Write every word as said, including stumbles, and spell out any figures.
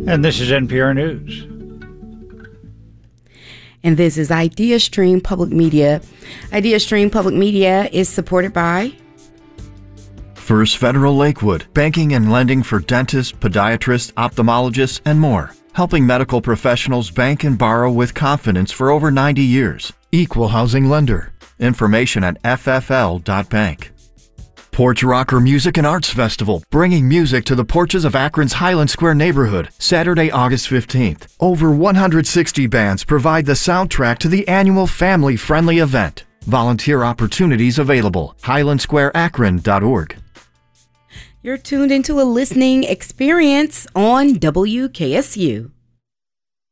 And this is N P R News. And this is IdeaStream Public Media. IdeaStream Public Media is supported by First Federal Lakewood, banking and lending for dentists, podiatrists, ophthalmologists, and more. Helping medical professionals bank and borrow with confidence for over ninety years. Equal housing lender. Information at f f l dot bank. Porch Rocker Music and Arts Festival, bringing music to the porches of Akron's Highland Square neighborhood, Saturday, August fifteenth. Over one hundred sixty bands provide the soundtrack to the annual family-friendly event. Volunteer opportunities available. highland square akron dot org. You're tuned into a listening experience on W K S U.